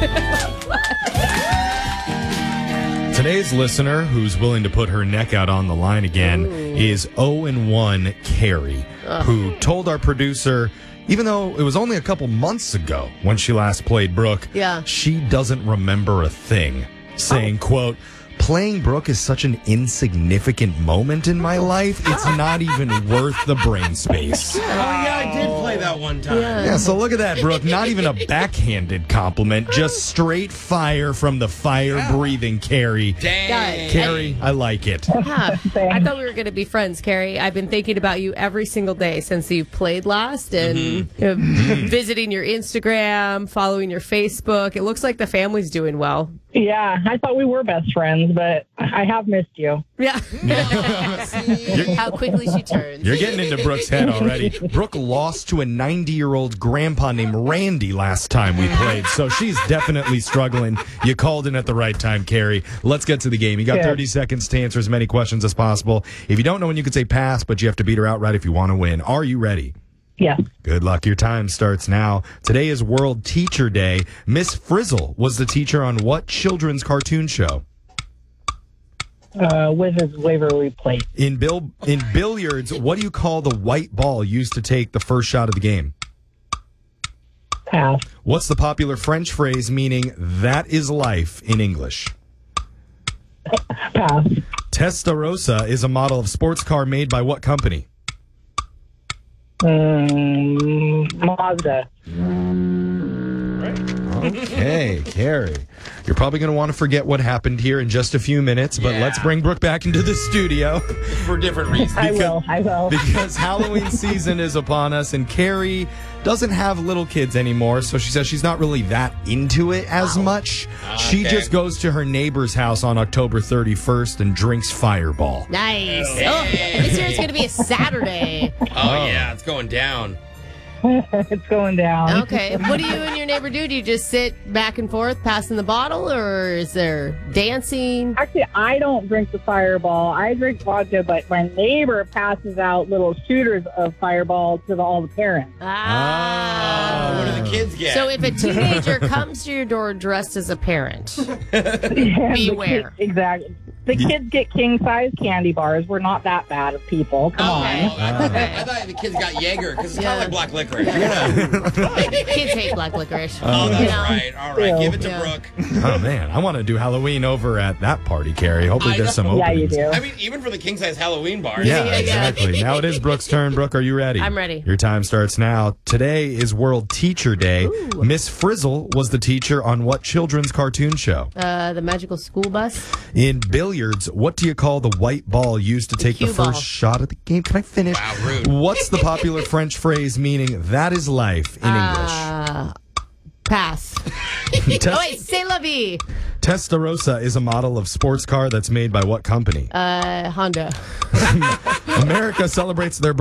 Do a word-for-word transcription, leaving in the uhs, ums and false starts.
Today's listener, who's willing to put her neck out on the line again, Ooh. is oh and one Carrie, Ugh. who told our producer, even though it was only a couple months ago when she last played Brooke, yeah. she doesn't remember a thing, saying, oh. quote, playing Brooke is such an insignificant moment in my life, it's not even worth the brain space. Oh, yeah, I did play that one time. Yeah, yeah so look at that, Brooke. Not even a backhanded compliment, just straight fire from the fire-breathing Carrie. Dang. Carrie, I like it. Huh. I thought we were going to be friends, Carrie. I've been thinking about you every single day since you played last and mm-hmm. you know, visiting your Instagram, following your Facebook. It looks like the family's doing well. Yeah, I thought we were best friends, but I have missed you. Yeah. How quickly she turns. You're getting into Brooke's head already. Brooke lost to a ninety-year-old grandpa named Randy last time we played, so she's definitely struggling. You called in at the right time, Carrie. Let's get to the game. You got thirty seconds to answer as many questions as possible. If you don't know when, you can say pass, but you have to beat her outright if you want to win. Are you ready? Yeah. Good luck. Your time starts now. Today is World Teacher Day. Miss Frizzle was the teacher on what children's cartoon show? Uh, Wizards Waverly Place. In bill in billiards, what do you call the white ball used to take the first shot of the game? Pass. What's the popular French phrase meaning that is life in English? Pass. Testarossa is a model of sports car made by what company? Um, Mazda. Okay, Carrie. You're probably going to want to forget what happened here in just a few minutes, but yeah. let's bring Brooke back into the studio. For different reasons. I will, I will. Because Halloween season is upon us, and Carrie doesn't have little kids anymore, so she says she's not really that into it as wow. much. Oh, she okay. just goes to her neighbor's house on October thirty-first and drinks Fireball. Nice. Oh, this year it's going to be a Saturday. Oh, oh, yeah, it's going down. It's going down. Okay. What do you and your neighbor do? Do you just sit back and forth passing the bottle, or is there dancing? Actually, I don't drink the Fireball. I drink vodka, but my neighbor passes out little shooters of Fireball to the, all the parents. Ah. Oh, what do the kids get? So if a teenager comes to your door dressed as a parent, yeah, beware. Kids, exactly. The kids get king-size candy bars. We're not that bad of people. Come okay. on. I, okay. I thought the kids got Jaeger because it's yeah. kind of like black licorice. Yeah. Kids hate black licorice. Oh, that's you know? right. All right. Give it to yeah. Brooke. Oh, man. I want to do Halloween over at that party, Carrie. Hopefully I there's know. some openings. Yeah, you do. I mean, even for the king-size Halloween bars. Yeah, yeah, exactly. yeah. Now it is Brooke's turn. Brooke, are you ready? I'm ready. Your time starts now. Today is World Teacher Day. Ooh. Miss Frizzle was the teacher on what children's cartoon show? Uh, the Magical School Bus. In billiards, what do you call the white ball used to The take the cue first ball. shot of the game? Can I finish? Wow, rude. What's the popular French phrase meaning that is life in Uh, pass. English? Oh, wait, c'est la vie. Testarossa is a model of sports car that's made by what company? Uh, Honda. America celebrates their